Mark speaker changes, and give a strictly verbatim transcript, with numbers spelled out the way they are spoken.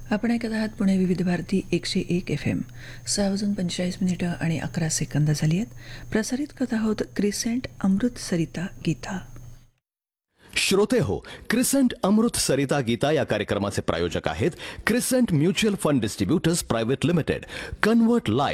Speaker 1: आपण ऐकत आहात पुणे विविध भारती एकशे एक एफ एम. सहा वाजून पंचेचाळीस मिनिटं आणि अकरा सेकंद झाली आहेत. प्रसारित करत आहोत क्रिसेंट अमृत सरिता गीता.
Speaker 2: श्रोते हो, क्रिसेंट अमृत सरिता गीता या कार्यक्रमाचे प्रायोजक आहेत crescent mutual fund distributors private limited. Convert life